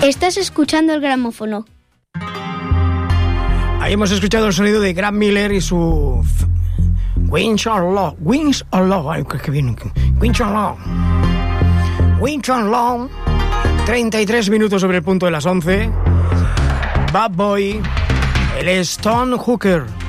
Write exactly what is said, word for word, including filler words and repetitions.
Estás escuchando el gramófono. Ahí hemos escuchado el sonido de Graham Miller y su Wings of Love. Wings of Love. Ay, qué bien. Wings of Love. Wings of Love. treinta y tres minutos sobre el punto de las once. Bad Boy. El Stone Hooker.